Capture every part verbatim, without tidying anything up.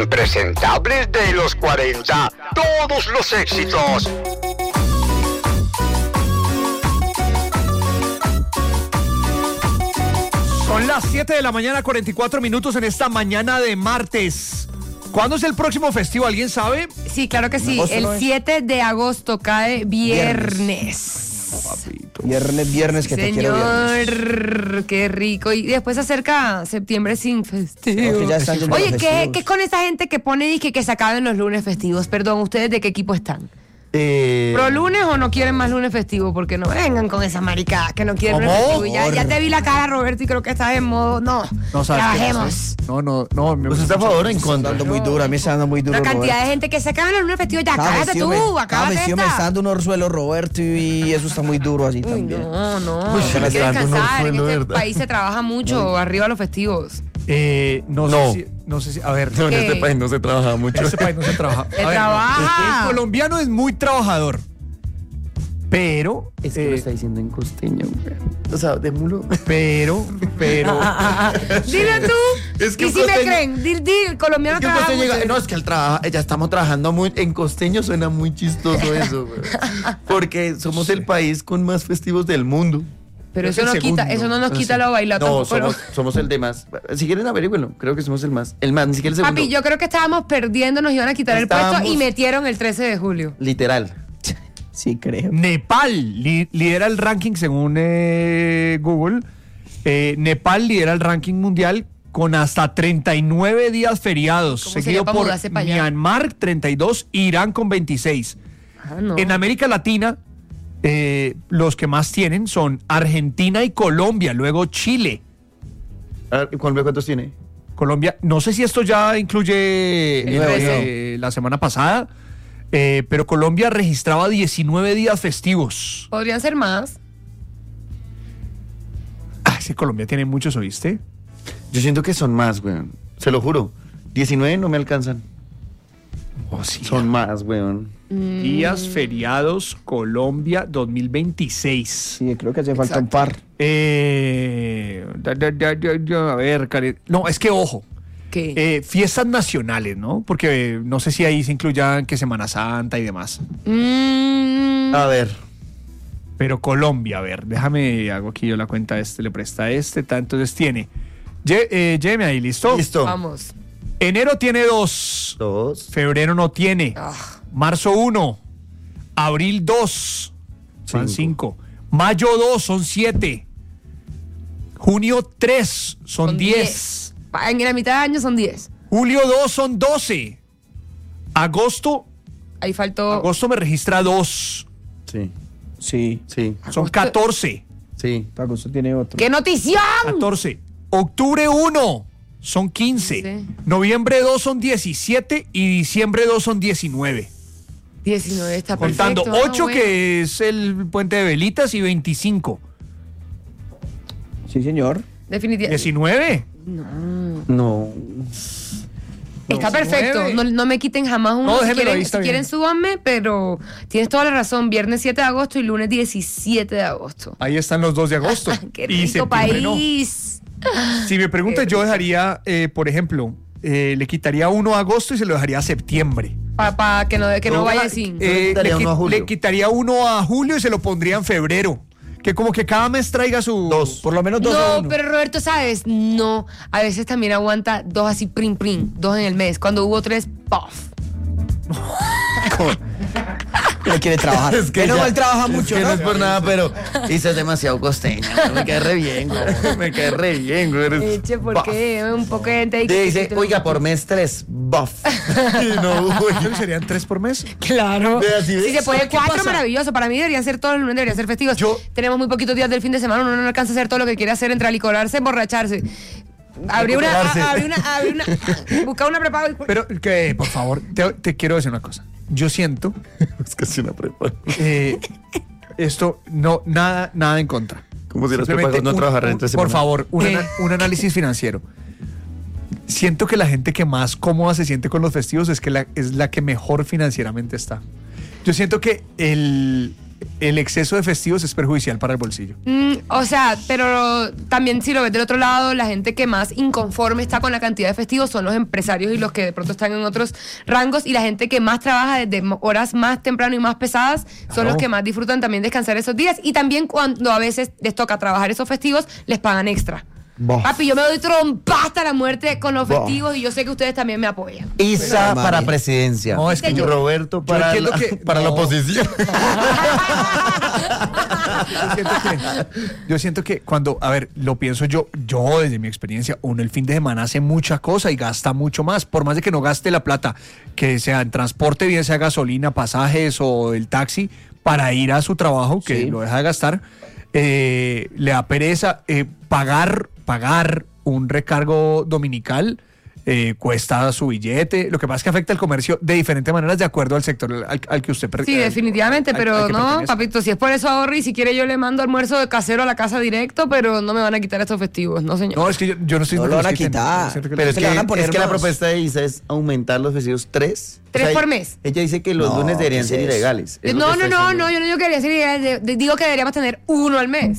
impresentables de los cuarenta. Todos los éxitos. Son las siete de la mañana, cuarenta y cuatro minutos en esta mañana de martes. ¿Cuándo es el próximo festivo? ¿Alguien sabe? Sí, claro que sí. El siete de agosto cae viernes. Viernes, papito. Viernes, viernes, que te quiero viernes. Señor, qué rico. Y después se acerca septiembre sin festivo. Porque ya están yendo Oye, los ¿qué, festivos. ¿qué es con esa gente que pone y que, que se acaben los lunes festivos? Perdón, ¿ustedes de qué equipo están? Eh, ¿Pro lunes o no quieren más lunes festivos? Porque no vengan con esa maricada que no quieren lunes ¿Cómo? festivo. Y Ya, ya te vi la cara, Roberto, y creo que estás en modo, no, No sabes qué trabajemos. No, no, no. Me ¿Usted está a favor o en contra? Está dando muy duro, a mí está dando muy duro. La cantidad Roberto. de gente que se acaban los lunes festivos, ya, Cada cállate vestido tú, me- acábate cada vestido me está esta. dando un orzuelo, Roberto, y eso está muy duro así Uy, también. no, no, Uy, hay se me que está dando un descansar. En orzuelo, este ¿verdad? país se trabaja mucho, arriba los festivos. Eh, no, No. sé si, no sé si, a ver, No, en ¿Qué? este país no se trabaja mucho. en este país no se trabaja. Se A ver, trabaja. El colombiano es muy trabajador, pero, Es que lo eh, está diciendo en costeño, güey. O sea, de mulo. pero, pero, Dile tú. Es que y un si me costeño- creen, di, di, el colombiano Es que un trabaja costeño mucho. llega- no, es que él trabaja, ya estamos trabajando muy, en costeño suena muy chistoso eso, güey. Porque somos el país con más festivos del mundo. Pero Es eso el no quita, segundo. eso no nos quita lo bailado No, tampoco. somos, somos el de más. Si quieren averiguarlo, creo que somos el más. El más, ni siquiera el segundo. Papi, yo creo que estábamos perdiendo, nos iban a quitar el puesto Estábamos- y metieron el trece de julio. Literal. Sí, creo. Nepal li- lidera el ranking según eh, Google. Eh, Nepal lidera el ranking mundial con hasta treinta y nueve días feriados, ¿Cómo sería seguido pa' por mudarse pa' allá? Myanmar treinta y dos, Irán con veintiséis. Ah, no. En América Latina, eh, los que más tienen son Argentina y Colombia, luego Chile. A ver, ¿Colombia cuántos tiene? Colombia, no sé si esto ya incluye El eh, resto. eh, la semana pasada, eh, pero Colombia registraba diecinueve días festivos. Podrían ser más. Ah, sí, Colombia tiene muchos, ¿oíste? Yo siento que son más, weón. Se lo juro. diecinueve no me alcanzan. Oh, sí. Son más, weón. Días feriados Colombia dos mil veintiséis. Sí, creo que hace falta un par. Eh, da, da, da, da, da, a ver, Karen. No, es que ojo. ¿Qué? eh, fiestas nacionales, ¿no? Porque eh, no sé si ahí se incluyan que Semana Santa y demás. Mm, A ver. Pero Colombia, a ver, déjame, hago aquí yo la cuenta a este, le presta a este, ta, entonces tiene. Ye- eh, Lléveme ahí, ¿listo? Listo. Vamos. Enero tiene dos. Dos. Febrero no tiene. Ah, Marzo uno. Abril dos. Son Cinco. cinco. Mayo dos son siete. Junio tres son son diez. Pa- En la mitad de año son diez. Julio dos son doce. Agosto, Ahí faltó. agosto me registra dos. Sí. Sí. Sí. Son catorce. Sí. Agosto tiene otro. ¡Qué notición! catorce. Octubre uno son quince. Sí. Noviembre dos son diecisiete y diciembre dos son diecinueve. diecinueve está Contando perfecto. ocho ah, bueno. que es el puente de velitas y veinticinco. Sí, señor. Definitivamente. diecinueve. No. Está diecinueve. perfecto. No, no me quiten jamás uno. No, si déjemelo quieren, ahí, está si bien. quieren súbanme, pero tienes toda la razón. Viernes siete de agosto y lunes diecisiete de agosto. Ahí están los dos de agosto. ¡Qué Y rico septiembre no. país! Si me preguntas, Qué yo rico. dejaría, eh, por ejemplo, eh, le quitaría uno a agosto y se lo dejaría a septiembre. Para que no, que no Yo- vaya sin. Eh, quitaría le, uno qui- a julio. le quitaría uno a julio y se lo pondría en febrero. Que como que cada mes traiga su... Dos. Por lo menos dos a No, uno. pero Roberto, ¿sabes? No. A veces también aguanta dos así, prim, prim. Dos en el mes. Cuando hubo tres, puff. No quiere trabajar. Es que Menos ya- mal trabaja es mucho, que no ¿no? es por nada, pero Isa es demasiado costeña. Me cae re bien, güey. Me cae re bien, güey. Eres Eche, ¿por buff. qué? Un poco de gente ahí que- Dice, oiga, por mes tres, buff. Y no, Creo que güey. serían tres por mes. Claro. Ve así, Si ¿ves? se puede ¿Qué cuatro, pasa? maravilloso. Para mí deberían ser todos los lunes, deberían ser festivos. Yo- Tenemos muy poquitos días del fin de semana, uno no alcanza a hacer todo lo que quiere hacer entre alicorarse, emborracharse. Abrir una, Recuperarse. a- abrir una, abrir una, buscar una prepago y... Pero que, por favor, te, te quiero decir una cosa. Yo siento Es que es una prepa. eh, esto, no, nada, nada en contra. Como si los Simplemente prepagos no un- trabajaran un- entre Por semana. favor, un, ¿Qué? ana- un análisis financiero. Siento que la gente que más cómoda se siente con los festivos es que la, es la que mejor financieramente está. Yo siento que el, el exceso de festivos es perjudicial para el bolsillo. Mm, o sea, pero también si lo ves del otro lado, la gente que más inconforme está con la cantidad de festivos son los empresarios y los que de pronto están en otros rangos, y la gente que más trabaja desde horas más temprano y más pesadas son Claro. los que más disfrutan también descansar esos días, y también cuando a veces les toca trabajar esos festivos, les pagan extra. Bof. Papi, yo me doy trompa hasta la muerte con los Bof. festivos y yo sé que ustedes también me apoyan. Isa María. para presidencia. No, es que yo- Roberto para, entiendo la, que- para la no. oposición. Yo siento que, yo siento que cuando, a ver, lo pienso yo, yo desde mi experiencia, uno el fin de semana hace mucha cosa y gasta mucho más, por más de que no gaste la plata, que sea en transporte, bien sea gasolina, pasajes o el taxi, para ir a su trabajo, que Sí. lo deja de gastar, eh, le da pereza eh, pagar, pagar un recargo dominical. Eh, cuesta su billete. Lo que pasa es que afecta al comercio de diferentes maneras de acuerdo al sector al, al que usted per- Sí, al- definitivamente, al- pero al que no, pertenece. papito, si es por eso ahorro y si quiere yo le mando almuerzo de casero a la casa directo, pero no me van a quitar estos festivos, no señor. No, es que yo, yo no estoy No diciendo lo que van a los quiten, quitar. yo siento que Pero los- es Se que, le van a poner es que la más. propuesta de Isa es aumentar los festivos tres. Tres por mes. Ella dice que los No, lunes deberían ¿qué ser es eso? ilegales. Es lo No, que no, está no, diciendo. no, yo no digo que debería ser ilegal, de- de- digo que deberíamos tener uno al mes.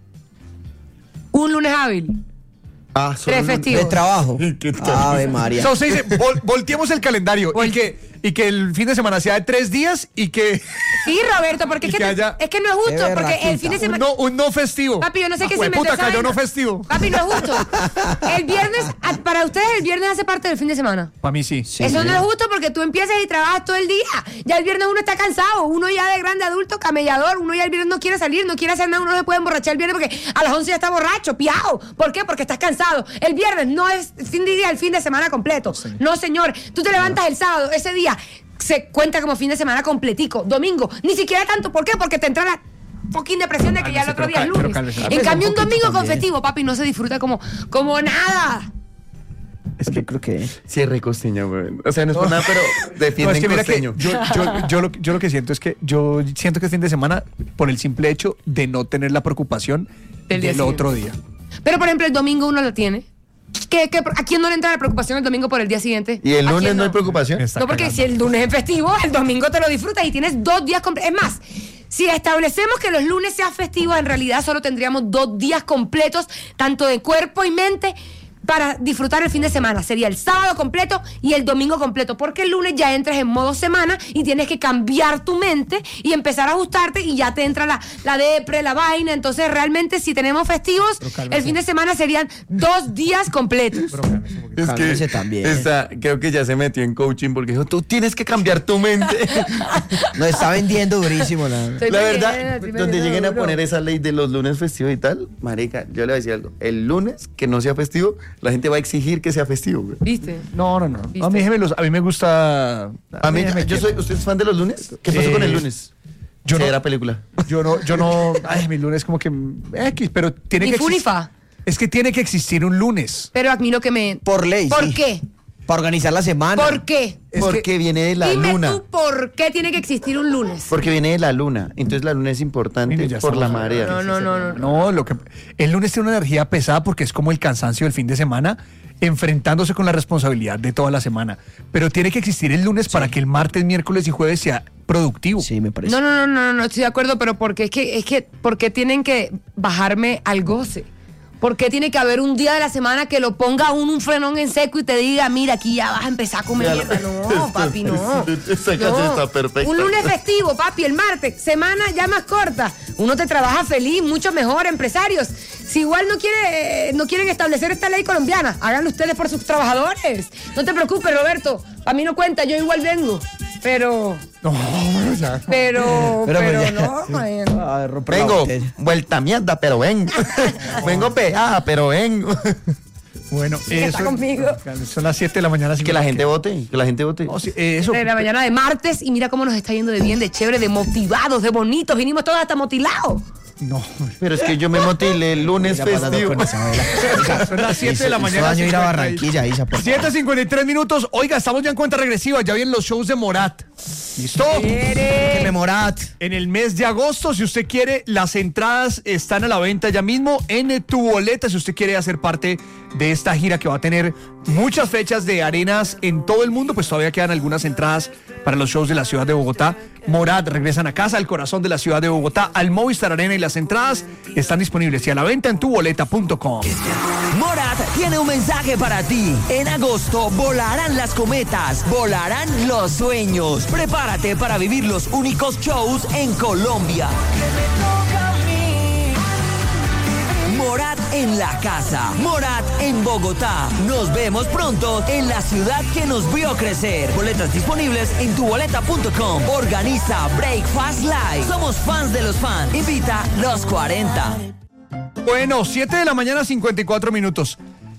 Un lunes hábil. Ah, solo Tres lunes. festivos. De trabajo. ¿Qué tal? Ave María. O sea, usted dice, vol- volteemos el calendario y que, y que el fin de semana sea de tres días y que Sí, Roberto, porque Y es que, que haya- es que no es justo, Qué porque el berraquita. fin de un semana... no, un no festivo. Papi, yo no sé Ah, qué se inventó puta, esa cayó vaina. no festivo. Papi, no es justo. El viernes, a- para ustedes el viernes hace parte del fin de semana. Para mí sí. Sí. Eso no es justo porque tú empiezas y trabajas todo el día. Ya el viernes uno está cansado, uno ya de grande adulto, camellador, uno ya el viernes no quiere salir, no quiere hacer nada, uno no se puede emborrachar el viernes porque a las once ya está borracho, piao. ¿Por qué? Porque estás cansado. El viernes no es fin de día, el fin de semana completo. No, señor. Tú te levantas el sábado, ese día se cuenta como fin de semana completico. Domingo, ni siquiera tanto. ¿Por qué? Porque te entra la fucking depresión de que ya el Cálmese, otro pero día es cal- pero lunes. cálmese. En Cálmese cambio, un un poquito domingo con también. festivo, papi, no se disfruta como, como nada. Es que creo que. Sí, es re costeño, güey. O sea, no es por nada, pero No, defienden es que mira que costeño. yo, yo, yo, lo, yo lo que siento es que yo siento que es fin de semana por el simple hecho de no tener la preocupación Del día del siguiente. otro día. Pero, por ejemplo, el domingo uno lo tiene. ¿Qué, qué, ¿A quién no le entra la preocupación el domingo por el día siguiente? ¿Y el ¿A lunes quién no hay preocupación? Está No, porque cagando. si el lunes es festivo, el domingo te lo disfrutas y tienes dos días completos. Es más, si establecemos que los lunes sean festivos, en realidad solo tendríamos dos días completos, tanto de cuerpo y mente, para disfrutar el fin de semana. Sería el sábado completo y el domingo completo, porque el lunes ya entras en modo semana y tienes que cambiar tu mente y empezar a ajustarte y ya te entra la, la depre, la vaina. Entonces, realmente, si tenemos festivos, cálmese. el fin de semana serían dos días completos. Pero cálmese un poquito. Es Cálmese que también. está- creo que ya se metió en coaching porque dijo, tú tienes que cambiar tu mente. Nos está vendiendo durísimo la. Estoy La vendiendo, verdad, estoy donde vendiendo lleguen a duro. poner esa ley de los lunes festivos y tal, marica, yo le voy a decir algo. El lunes que no sea festivo, la gente va a exigir que sea festivo, güey. ¿Viste? No, no, no. ¿Viste? A mí, déjeme los- a mí me gusta. A mí, déjeme yo quieto. soy, ¿usted es fan de los lunes? ¿Qué pasó Eh, con el lunes? yo Sí, no- era película. Yo no, yo no. Ay, mi lunes como que. X, pero tiene Ni que. fu ni exis- fa. Es que tiene que existir un lunes. Pero a mí lo que me... Por ley. ¿Por sí. qué? Para organizar la semana. ¿Por qué? Es Porque que- viene de la Dime luna. tú por qué tiene que existir un lunes. Porque viene de la luna. Entonces la luna es importante Mire, ya por la estamos- marea. No, no, no, no. No, lo que. El lunes tiene una energía pesada porque es como el cansancio del fin de semana, enfrentándose con la responsabilidad de toda la semana. Pero tiene que existir el lunes para que el martes, miércoles y jueves sea productivo. Sí, me parece. No, no, no, no, no, estoy de acuerdo, pero porque es que, es que, ¿por qué tienen que bajarme al goce? ¿Por qué tiene que haber un día de la semana que lo ponga uno un frenón en seco y te diga, mira, aquí ya vas a empezar a comer mierda? No, papi, no. Esa canción está perfecta. Un lunes festivo, papi, el martes, semana ya más corta. Uno te trabaja feliz, mucho mejor, empresarios. Si igual no quiere, eh, no quieren establecer esta ley colombiana, háganlo ustedes por sus trabajadores. No te preocupes, Roberto, a mí no cuenta, yo igual vengo. Pero, No, ya. pero, pero, Pero pues ya. no, man. Ay, rompe la Vengo, botella. vuelta mierda, pero ven. Vengo pegada, pero ven. Bueno, que está conmigo. Son las siete de la mañana. Que la gente vote, que la gente vote. No, sí, eh, eso. De la mañana de martes y mira cómo nos está yendo de bien, de chévere, de motivados, de bonitos. Vinimos todos hasta motilados. No. Pero es que yo me motilé el lunes Ya pasando festivo. con Isabela. Isa, Son las siete hizo- de la hizo mañana, daño ir a cincuenta y- Barranquilla, Isa, por favor. siete cincuenta y tres minutos. Oiga, estamos ya en cuenta regresiva. Ya vienen los shows de Morat. ¿Listo? Que me Morat. En el mes de agosto, si usted quiere, las entradas están a la venta ya mismo en Tu Boleta. Si usted quiere hacer parte de esta gira que va a tener muchas fechas de arenas en todo el mundo, pues todavía quedan algunas entradas para los shows de la ciudad de Bogotá Morat regresan a casa, al corazón de la ciudad de Bogotá, al Movistar Arena, y las entradas están disponibles y a la venta en tu boleta punto com. Morat tiene un mensaje para ti. En agosto volarán las cometas, volarán los sueños. Prepárate para vivir los únicos shows en Colombia. Morat en la casa, Morat en Bogotá. Nos vemos pronto en la ciudad que nos vio crecer. Boletas disponibles en tu boleta punto com. Organiza Breakfast Live. Somos fans de los fans. Invita los cuarenta. Bueno, siete de la mañana, cincuenta y cuatro minutos.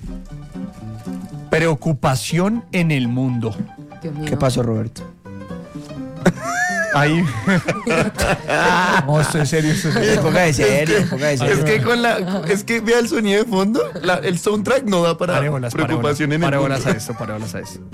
Preocupación en el mundo. Dios mío. ¿Qué pasó, Roberto? Ahí. No, estoy serio, estoy serio. Ponga de serio, ponga de serio. Es que con la, es que vea el sonido de fondo, la- el soundtrack no da para Parébolas, preocupación en el parébolas mundo. a esto, parébolas a esto.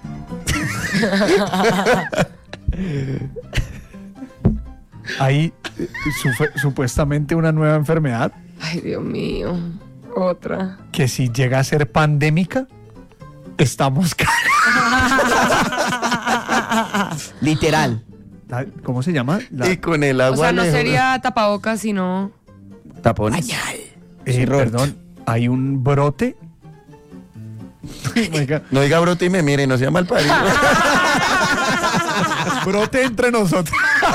Hay eh, su- supuestamente una nueva enfermedad Ay, Dios mío. Otra. que si llega a ser pandémica, estamos... ca- Literal. La- ¿Cómo se llama? La- Y con el agua O sea, no lejos. sería tapabocas, sino... tapones. eh, Sí, Roberto. perdón, hay un brote. Oiga, No diga brote y me mire, no sea mal parido. brote entre nosotros.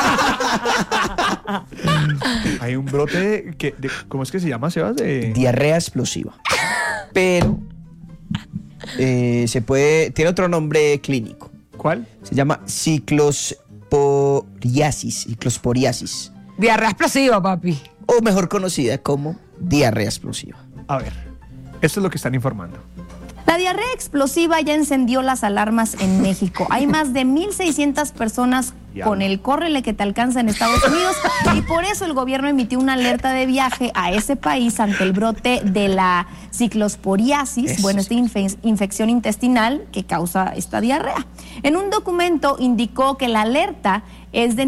Hay un brote de, que, de- ¿cómo es que se llama, Sebas? De, Diarrea explosiva. Pero eh, se puede. Tiene otro nombre clínico. ¿Cuál? Se llama ciclosporiasis. Ciclosporiasis. Diarrea explosiva, papi. O mejor conocida como diarrea explosiva. A ver, esto es lo que están informando. La diarrea explosiva ya encendió las alarmas en México. Hay más de mil seiscientas personas Diablo. con el córrele que te alcanza en Estados Unidos y por eso el gobierno emitió una alerta de viaje a ese país ante el brote de la ciclosporiasis, Eso bueno, sí. esta infe- infección intestinal que causa esta diarrea. En un documento indicó que la alerta es de